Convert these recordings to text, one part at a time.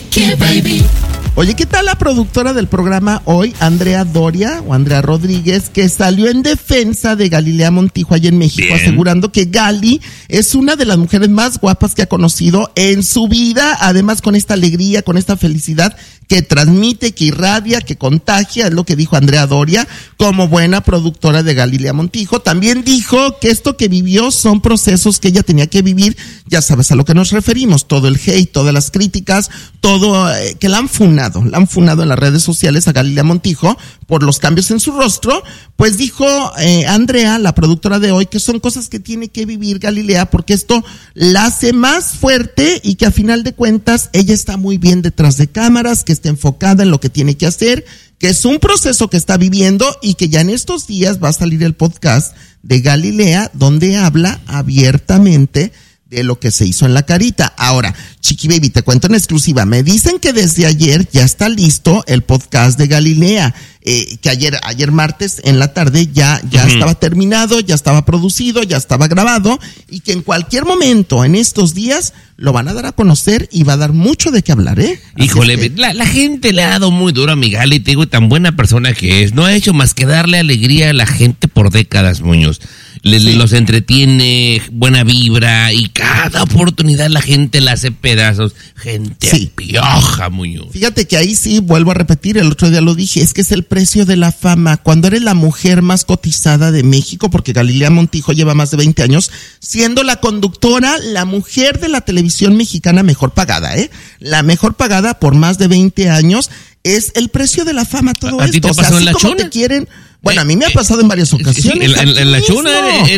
Chiqui Baby. Oye, ¿qué tal la productora del programa hoy, Andrea Doria o Andrea Rodríguez, que salió en defensa de Galilea Montijo allá en México, Bien, asegurando que Gali es una de las mujeres más guapas que ha conocido en su vida, además con esta alegría, con esta felicidad que transmite, que irradia, que contagia, es lo que dijo Andrea Doria, como buena productora de Galilea Montijo. También dijo que esto que vivió son procesos que ella tenía que vivir, ya sabes a lo que nos referimos, todo el hate, todas las críticas, todo que la han funado en las redes sociales a Galilea Montijo por los cambios en su rostro. Pues dijo Andrea, la productora de hoy, que son cosas que tiene que vivir Galilea porque esto la hace más fuerte y que a final de cuentas ella está muy bien detrás de cámaras, que está enfocada en lo que tiene que hacer, que es un proceso que está viviendo y que ya en estos días va a salir el podcast de Galilea donde habla abiertamente de lo que se hizo en la carita. Ahora, Chiqui Baby, te cuento en exclusiva. Me dicen que desde ayer ya está listo el podcast de Galilea, que ayer martes en la tarde ya estaba terminado, ya estaba producido, ya estaba grabado y que en cualquier momento en estos días lo van a dar a conocer y va a dar mucho de qué hablar, ¿eh? Híjole, la gente le ha dado muy duro a mi Gali, te digo, tan buena persona que es. No ha hecho más que darle alegría a la gente por décadas, Muñoz. Los entretiene, buena vibra y cada oportunidad la gente la hace pedazos. Gente pioja, Muñoz. Fíjate que ahí sí, vuelvo a repetir, el otro día lo dije, es que es el precio de la fama. Cuando eres la mujer más cotizada de México, porque Galilea Montijo lleva más de 20 años siendo la conductora, la mujer de la televisión mexicana mejor pagada, la mejor pagada por más de 20 años, es el precio de la fama todo esto. ¿A ti te pasó en la chona? Te quieren... Bueno, a mí me ha pasado en varias ocasiones. Sí, en la chona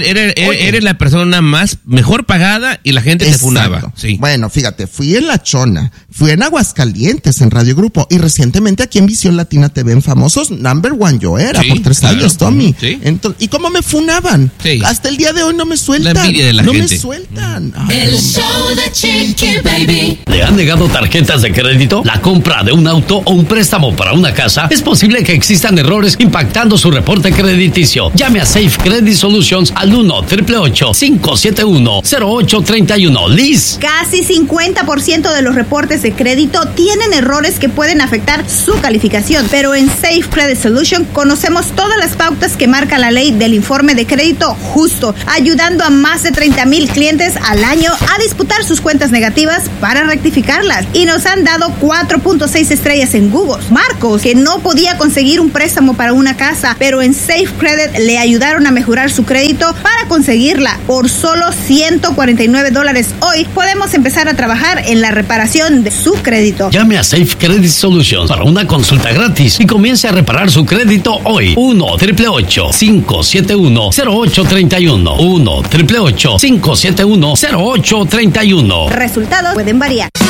eres la persona mejor pagada y la gente te funaba. Sí. Bueno, fíjate, fui en la chona, fui en Aguascalientes, en Radio Grupo, y recientemente aquí en Visión Latina TV en Famosos, number one yo era, por 3 años, Tommy. Sí. Entonces, ¿y cómo me funaban? Sí. Hasta el día de hoy no me sueltan. La envidia de la gente. Me sueltan. Ay, El show de Chiqui Baby. ¿Le han negado tarjetas de crédito? ¿La compra de un auto o un préstamo para una casa? Es posible que existan errores impactando su reporte crediticio. Llame a Safe Credit Solutions al 1-888-571-0831. Liz. Casi 50% de los reportes de crédito tienen errores que pueden afectar su calificación, pero en Safe Credit Solutions conocemos todas las pautas que marca la ley del informe de crédito justo, ayudando a más de 30,000 clientes al año a disputar sus cuentas negativas para rectificarlas. Y nos han dado 4.6 estrellas en Google. Marcos, que no podía conseguir un préstamo para una casa, pero en Safe Credit le ayudaron a mejorar su crédito para conseguirla por solo $149. Hoy podemos empezar a trabajar en la reparación de su crédito. Llame a Safe Credit Solutions para una consulta gratis y comience a reparar su crédito hoy. 1-888-571-0831. 1-888-571-0831. Resultados pueden variar.